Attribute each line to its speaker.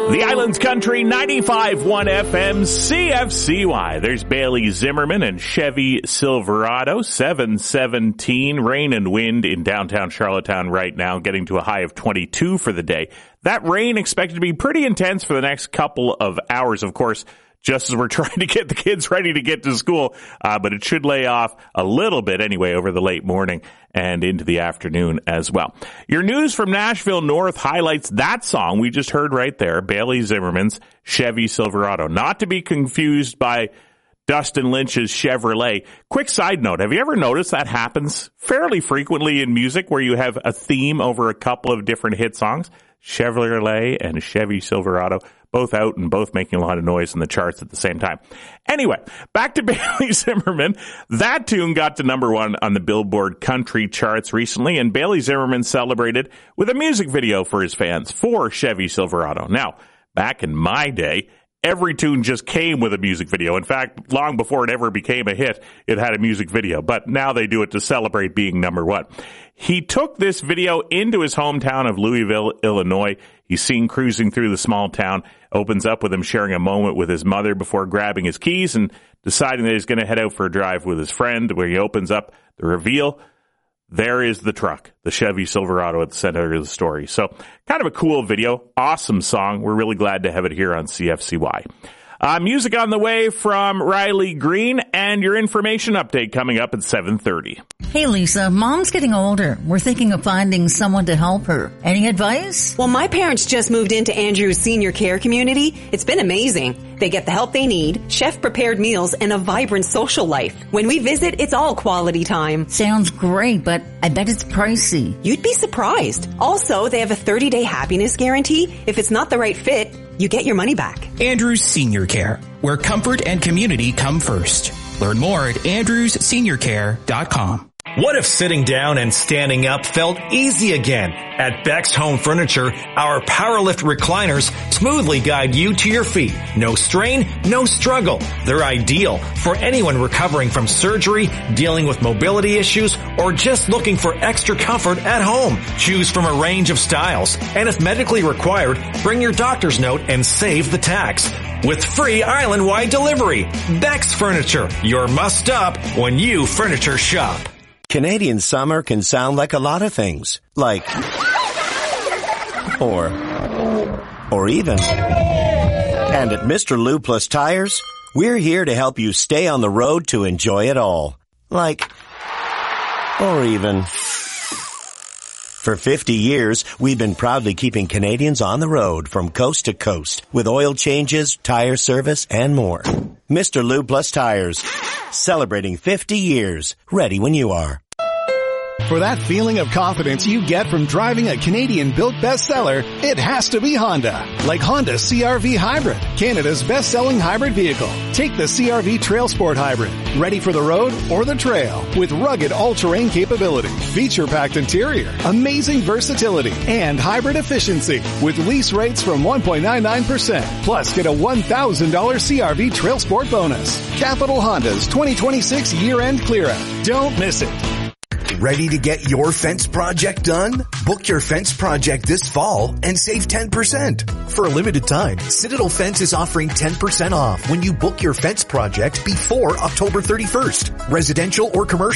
Speaker 1: The Islands Country 95.1 FM CFCY. There's Bailey Zimmerman and Chevy Silverado. 717 rain and wind in downtown Charlottetown right now, getting to a high of 22 for the day. That rain expected to be pretty intense for the next couple of hours, of course, just as we're trying to get the kids ready to get to school. But it should lay off a little bit anyway over the late morning and into the afternoon as well. Your news from Nashville North highlights that song we just heard right there, Bailey Zimmerman's Chevy Silverado. Not to be confused by Dustin Lynch's Chevrolet. Quick side note, have you ever noticed that happens fairly frequently in music where you have a theme over a couple of different hit songs? Chevrolet and Chevy Silverado, both out and both making a lot of noise in the charts at the same time. Anyway, back to Bailey Zimmerman. That tune got to number one on the Billboard country charts recently, and Bailey Zimmerman celebrated with a music video for his fans for Chevy Silverado. Now, back in my day, every tune just came with a music video. In fact, long before it ever became a hit, it had a music video. But now they do it to celebrate being number one. He took this video into his hometown of Louisville, Illinois. He's seen cruising through the small town, opens up with him sharing a moment with his mother before grabbing his keys and deciding that he's going to head out for a drive with his friend, where he opens up the reveal. There is the truck, the Chevy Silverado at the center of the story. So kind of a cool video, awesome song. We're really glad to have it here on CFCY. Music on the way from Riley Green, and your information update coming up at 7:30.
Speaker 2: Hey Lisa, Mom's getting older. We're thinking of finding someone to help her. Any advice?
Speaker 3: Well, my parents just moved into Andrew's senior care community. It's been amazing. They get the help they need, chef-prepared meals, and a vibrant social life. When we visit, it's all quality time.
Speaker 2: Sounds great, but I bet it's pricey.
Speaker 3: You'd be surprised. Also, they have a 30-day happiness guarantee. If it's not the right fit, you get your money back.
Speaker 4: Andrews Senior Care, where comfort and community come first. Learn more at andrewsseniorcare.com.
Speaker 5: What if sitting down and standing up felt easy again? At Beck's Home Furniture, our PowerLift recliners smoothly guide you to your feet. No strain, no struggle. They're ideal for anyone recovering from surgery, dealing with mobility issues, or just looking for extra comfort at home. Choose from a range of styles, and if medically required, bring your doctor's note and save the tax. With free island-wide delivery. Beck's Furniture, your must-stop when you furniture shop.
Speaker 6: Canadian summer can sound like a lot of things, like, or even. And at Mr. Lube Plus Tires, we're here to help you stay on the road to enjoy it all, like, or even. For 50 years, we've been proudly keeping Canadians on the road from coast to coast with oil changes, tire service, and more. Mr. Lube Plus Tires, celebrating 50 years, ready when you are.
Speaker 7: For that feeling of confidence you get from driving a Canadian-built bestseller, it has to be Honda. Like Honda CR-V Hybrid, Canada's best-selling hybrid vehicle. Take the CR-V Trail Sport Hybrid, ready for the road or the trail, with rugged all-terrain capability, feature-packed interior, amazing versatility, and hybrid efficiency, with lease rates from 1.99%. Plus, get a $1,000 CR-V Trail Sport bonus. Capital Honda's 2026 year-end clear-out. Don't miss it.
Speaker 8: Ready to get your fence project done? Book your fence project this fall and save 10%. For a limited time, Citadel Fence is offering 10% off when you book your fence project before October 31st. Residential or commercial.